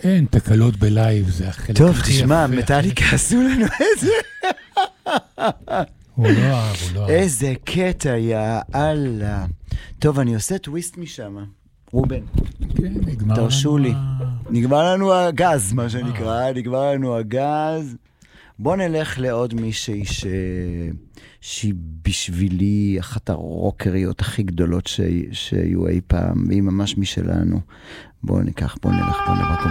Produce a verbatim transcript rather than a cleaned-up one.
אין תקלות בלייב, זה החלק טוב, תשמע, מטאליקה עשו לנו איזה... הוא לא אהב, הוא לא אהב. איזה קטע, יאללה. טוב, אני עושה טוויסט משם. רובן, כן, נגמר לנו... תרשו לי. נגמר לנו הגז, מה שנקרא, נגמר לנו הגז. בוא נלך לעוד מישהי ש... שהיא בשבילי אחת הרוקריות הכי גדולות ש... שהיו אי פעם, והיא ממש משלנו. בוא ניקח, בוא נלך, בוא נלך.